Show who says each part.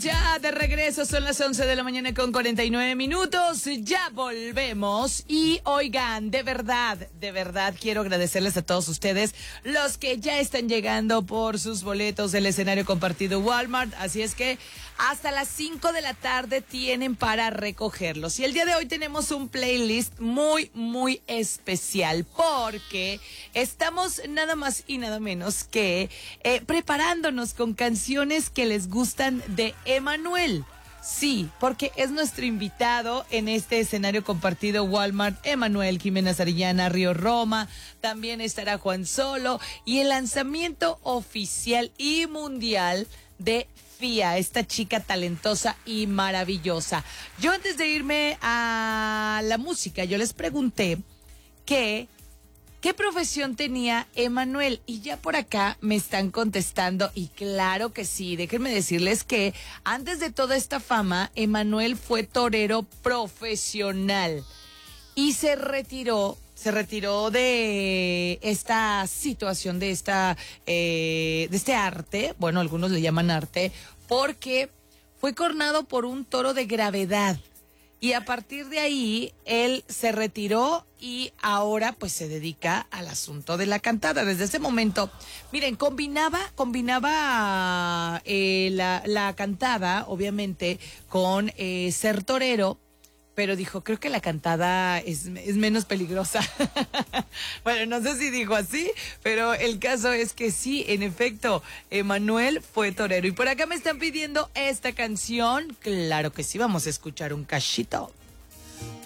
Speaker 1: ya de regreso, son las 11 de la mañana con 49 minutos, ya volvemos y oigan, de verdad quiero agradecerles a todos ustedes, los que ya están llegando por sus boletos del escenario compartido Walmart, así es que hasta las 5 de la tarde tienen para recogerlos. Y el día de hoy tenemos un playlist muy especial porque estamos nada más y nada menos que preparándonos con canciones que les gustan de Emmanuel. Sí, porque es nuestro invitado en este escenario compartido Walmart, Emmanuel Jiménez Arellana, Río Roma, también estará Juan Solo y el lanzamiento oficial y mundial de Fía, esta chica talentosa y maravillosa. Yo antes de irme a la música, yo les pregunté ¿qué profesión tenía Emmanuel? Y ya por acá me están contestando, y claro que sí. Déjenme decirles que antes de toda esta fama, Emmanuel fue torero profesional y se retiró de esta situación, de este arte, bueno, algunos le llaman arte, porque fue cornado por un toro de gravedad. Y a partir de ahí, él se retiró y ahora pues se dedica al asunto de la cantada. Desde ese momento, miren, combinaba la cantada, obviamente, con ser torero, pero dijo, creo que la cantada es menos peligrosa. Bueno, no sé si dijo así, pero el caso es que sí, en efecto, Emmanuel fue torero. Y por acá me están pidiendo esta canción. Claro que sí, vamos a escuchar un cachito.